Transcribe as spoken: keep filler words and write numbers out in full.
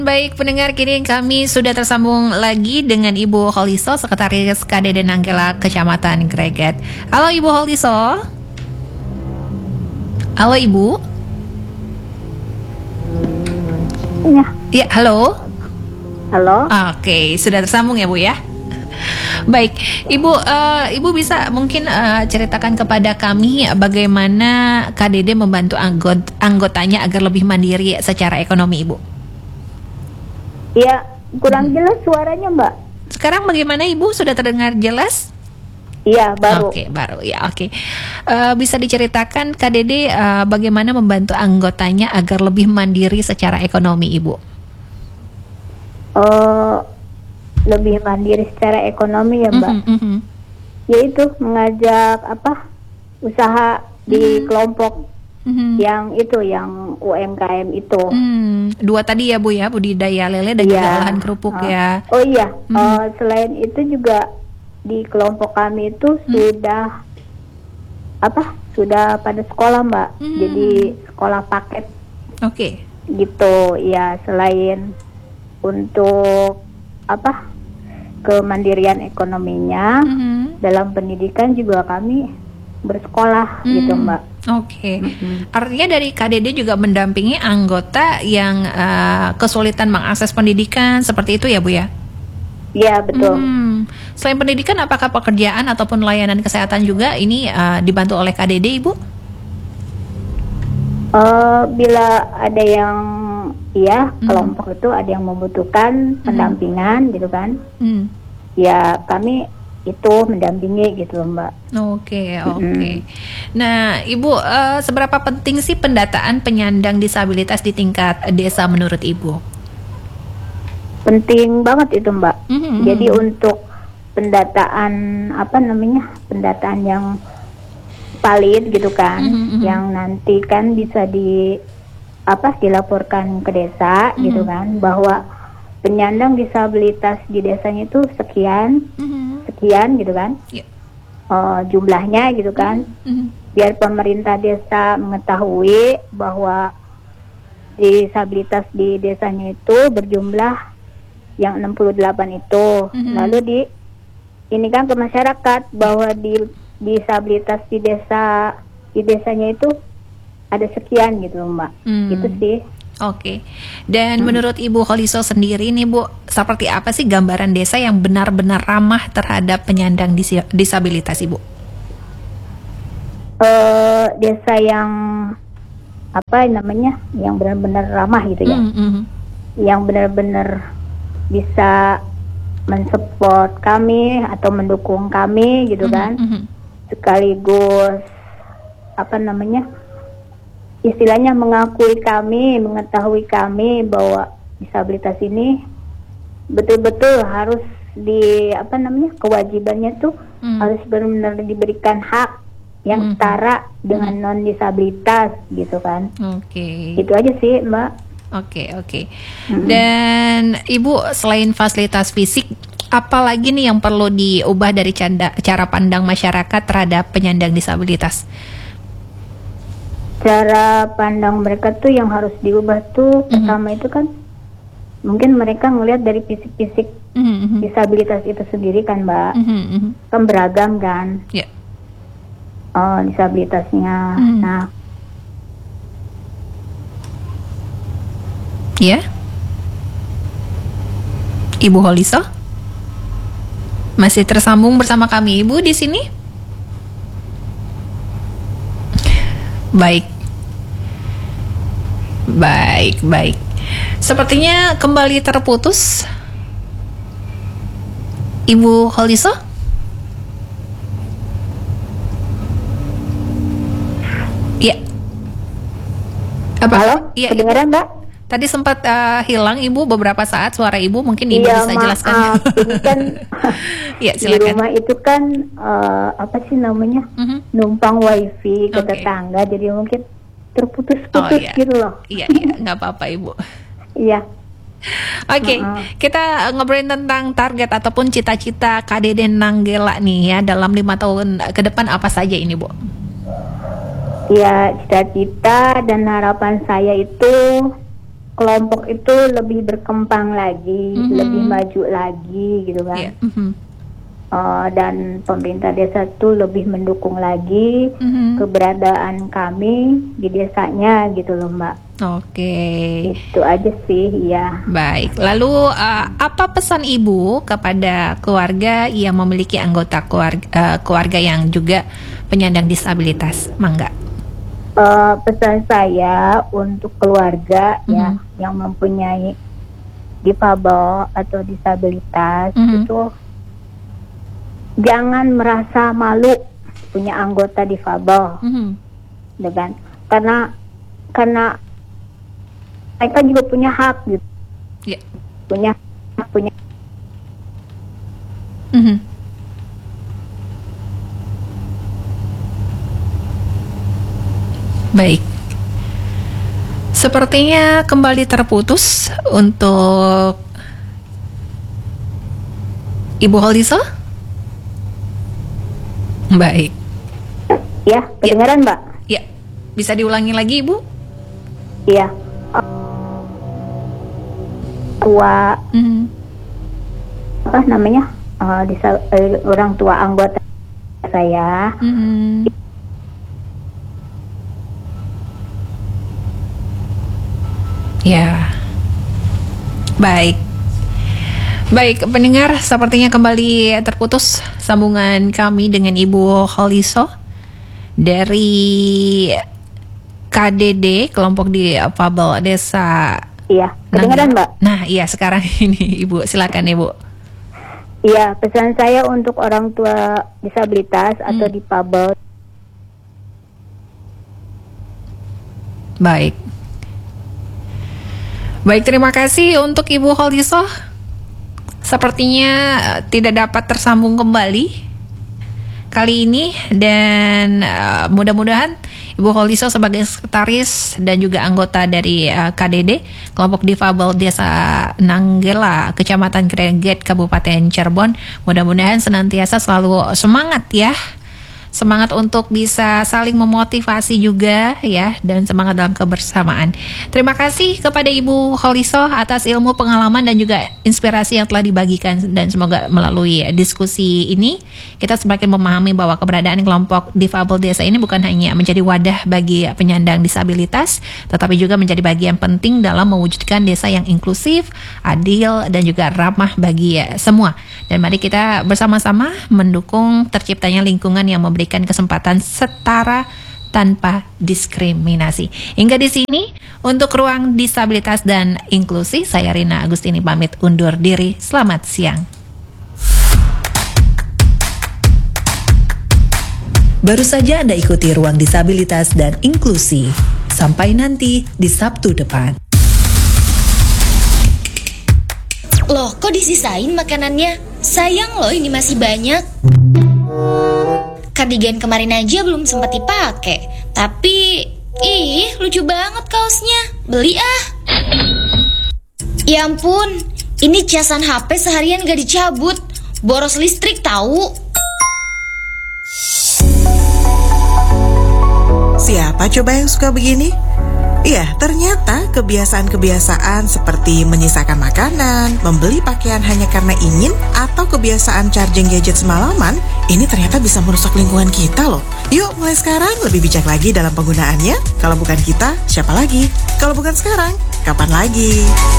Baik pendengar, kini kami sudah tersambung lagi dengan Ibu Holiso, Sekretaris K D D Nanggela Kecamatan Greget. Halo Ibu Holiso. Halo Ibu. Ya. Ya, halo. Halo. Oke, sudah tersambung ya Bu ya. Baik, Ibu, uh, Ibu bisa mungkin uh, ceritakan kepada kami bagaimana K D D membantu anggot anggotanya agar lebih mandiri secara ekonomi, Ibu. Ya, kurang jelas suaranya, Mbak. Sekarang bagaimana Ibu? Sudah terdengar jelas? Iya, baru. Oke, baru ya. Oke, uh, bisa diceritakan K D D uh, bagaimana membantu anggotanya agar lebih mandiri secara ekonomi, Ibu? Uh, lebih mandiri secara ekonomi ya, Mbak. Mm-hmm, mm-hmm. Yaitu mengajak apa usaha di mm-hmm. kelompok mm-hmm. yang itu, yang U M K M itu. Mm, dua tadi ya Bu ya, budidaya lele dan juga ya. olahan kerupuk uh, ya. Oh iya, mm-hmm. uh, selain itu juga di kelompok kami itu mm-hmm. sudah apa? Sudah pada sekolah, Mbak. Mm-hmm. Jadi sekolah paket. Oke. Okay. Gitu ya, selain untuk apa kemandirian ekonominya mm-hmm. dalam pendidikan juga kami bersekolah mm, gitu Mbak. Oke, okay. mm-hmm. Artinya dari K D D juga mendampingi anggota yang uh, kesulitan mengakses pendidikan seperti itu ya Bu ya? Iya betul. Hmm. Selain pendidikan, apakah pekerjaan ataupun layanan kesehatan juga ini uh, dibantu oleh K D D Ibu? Uh, bila ada yang iya mm. kelompok itu ada yang membutuhkan pendampingan mm. gitu kan, mm. ya kami itu mendampingi gitu Mbak. Oke, okay, oke. Okay. Mm. Nah, Ibu, uh, seberapa penting sih pendataan penyandang disabilitas di tingkat desa menurut Ibu? Penting banget itu Mbak. Mm-hmm. Jadi untuk pendataan apa namanya pendataan yang valid gitu kan, mm-hmm. yang nanti kan bisa di apa dilaporkan ke desa mm-hmm. gitu kan, bahwa penyandang disabilitas di desanya itu sekian mm-hmm. sekian gitu kan, yeah. uh, jumlahnya gitu kan, mm-hmm. biar pemerintah desa mengetahui bahwa disabilitas di desanya itu berjumlah yang enam puluh delapan itu, mm-hmm. lalu di ini kan ke masyarakat bahwa di disabilitas di desa di desanya itu ada sekian gitu Mbak, hmm. itu sih. Oke. Okay. Dan hmm. menurut Ibu Holiso sendiri nih Bu, seperti apa sih gambaran desa yang benar-benar ramah terhadap penyandang dis- disabilitas Ibu? Uh, desa yang apa namanya, yang benar-benar ramah gitu ya, hmm. yang benar-benar bisa mensupport kami atau mendukung kami gitu hmm. kan, hmm. sekaligus apa namanya, istilahnya mengakui kami, mengetahui kami bahwa disabilitas ini betul-betul harus di apa namanya kewajibannya tuh mm. harus benar-benar diberikan hak yang mm. setara dengan mm. non disabilitas gitu kan. Oke. Okay. Itu aja sih Mbak. Oke okay, oke. Okay. Mm-hmm. Dan Ibu, selain fasilitas fisik, apa lagi nih yang perlu diubah dari canda, cara pandang masyarakat terhadap penyandang disabilitas? Cara pandang mereka tuh yang harus diubah tuh mm-hmm. pertama itu kan mungkin mereka ngelihat dari fisik-fisik mm-hmm. disabilitas itu sendiri kan Mbak, mm-hmm. kan beragam kan, yeah. oh, disabilitasnya. Mm-hmm. Nah, ya, yeah. Ibu Holiso masih tersambung bersama kami Ibu di sini? Baik, baik, baik. Sepertinya kembali terputus, Ibu Holiso. Iya. Apa? Halo, ya, kedengaran Mbak? Tadi sempat uh, hilang Ibu beberapa saat suara Ibu, mungkin Ibu ya, bisa maaf. jelaskan. Ini kan ya, di rumah itu kan uh, apa sih namanya, uh-huh. numpang wifi ke okay. tetangga, jadi mungkin terputus-putus oh, iya. gitu loh. Iya, iya, nggak apa-apa Ibu. Iya. Oke, okay, uh-uh. kita ngobrolin tentang target ataupun cita-cita K D D Nanggela nih ya dalam lima tahun ke depan apa saja ini Bu? Ya, cita-cita dan harapan saya itu kelompok itu lebih berkembang lagi, Mhm. lebih maju lagi gitu kan. Iya. Mhm. Eh, dan pemerintah desa itu lebih mendukung lagi Mhm. keberadaan kami di desanya gitu loh Mbak. Oke. Itu aja sih ya. Baik. Lalu uh, apa pesan Ibu kepada keluarga yang memiliki anggota keluarga, uh, keluarga yang juga penyandang disabilitas? Mangga. Eh, pesan saya untuk keluarga ya Mhm. yang mempunyai difabel atau disabilitas Mhm. itu jangan merasa malu punya anggota difabel, Mhm. dengan karena karena mereka juga punya hak gitu, Ya. punya punya Mhm. Baik. Sepertinya kembali terputus untuk Ibu Holisa. Baik. ya kedengaran Mbak. Ya, bisa diulangi lagi Ibu? Iya. Tua Mhm. apa namanya eh, disa- eh, orang tua anggota saya Mhm. Ya. Baik. Baik, pendengar, sepertinya kembali terputus sambungan kami dengan Ibu Holiso dari K D D, kelompok difabel Desa iya kedengaran Mbak. Nah, iya sekarang ini Ibu, silakan Ibu. Iya, pesan saya untuk orang tua disabilitas atau Hmm. difabel. Baik. Baik, terima kasih untuk Ibu Holiso. Sepertinya eh, tidak dapat tersambung kembali kali ini, dan uh, mudah-mudahan Ibu Holiso sebagai sekretaris dan juga anggota dari uh, K D D, kelompok difabel Desa Nanggela, Kecamatan Greget, Kabupaten Cirebon, mudah-mudahan senantiasa selalu semangat ya. Semangat untuk bisa saling memotivasi juga ya, dan semangat dalam kebersamaan. Terima kasih kepada Ibu Holiso atas ilmu, pengalaman dan juga inspirasi yang telah dibagikan, dan semoga melalui diskusi ini kita semakin memahami bahwa keberadaan kelompok difabel desa ini bukan hanya menjadi wadah bagi penyandang disabilitas, tetapi juga menjadi bagian penting dalam mewujudkan desa yang inklusif, adil dan juga ramah bagi semua. Dan mari kita bersama-sama mendukung terciptanya lingkungan yang memberikan kesempatan setara tanpa diskriminasi. Hingga di sini untuk Ruang Disabilitas dan Inklusi, saya Rina Agustini pamit undur diri. Selamat siang. Baru saja Anda ikuti Ruang Disabilitas dan Inklusi. Sampai nanti di Sabtu depan. Loh, kok disisain makanannya? Sayang loh, ini masih banyak. Kardigan kemarin aja belum sempat dipakai. Tapi, ih, lucu banget kaosnya. Beli ah. Ya ampun, ini casan H P seharian gak dicabut. Boros listrik tahu. Siapa coba yang suka begini? Iya, ternyata kebiasaan-kebiasaan seperti menyisakan makanan, membeli pakaian hanya karena ingin, atau kebiasaan charging gadget semalaman, ini ternyata bisa merusak lingkungan kita loh. Yuk, mulai sekarang lebih bijak lagi dalam penggunaannya. Kalau bukan kita, siapa lagi? Kalau bukan sekarang, kapan lagi?